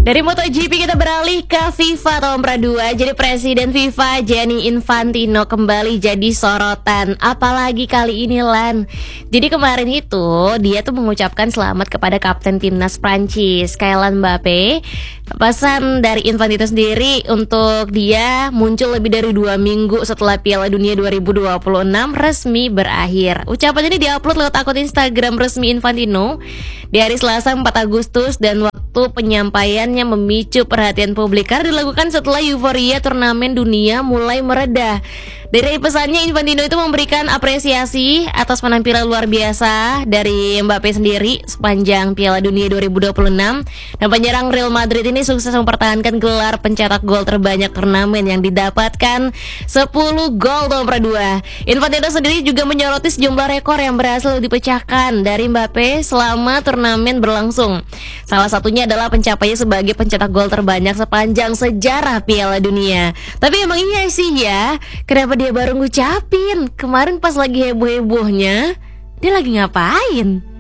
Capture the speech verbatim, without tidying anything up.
Dari MotoGP kita beralih ke FIFA Nomor dua. Jadi Presiden FIFA Gianni Infantino kembali jadi sorotan. Apalagi kali ini, Lan. Jadi kemarin itu dia tuh mengucapkan selamat kepada Kapten Timnas Prancis Kylian Mbappe. Pesan dari Infantino sendiri untuk dia muncul lebih dari dua minggu setelah Piala Dunia dua ribu dua puluh enam resmi berakhir. Ucapan ini diupload lewat akun Instagram resmi Infantino di hari Selasa empat Agustus, dan waktu penyampaiannya memicu perhatian publik karena dilakukan setelah euforia turnamen dunia mulai meredah. Dari pesannya, Infantino itu memberikan apresiasi atas penampilan luar biasa dari Mbappe sendiri sepanjang Piala Dunia dua ribu dua puluh enam, dan penyerang Real Madrid ini sukses mempertahankan gelar pencetak gol terbanyak turnamen yang didapatkan sepuluh gol nomor dua. Infantino sendiri juga menyoroti sejumlah rekor yang berhasil dipecahkan dari Mbappe selama turnamen berlangsung. Salah satunya adalah pencapaiannya sebagai pencetak gol terbanyak sepanjang sejarah Piala Dunia. Tapi emang iya sih ya, kenapa dia baru ngucapin? Kemarin pas lagi heboh-hebohnya, dia lagi ngapain?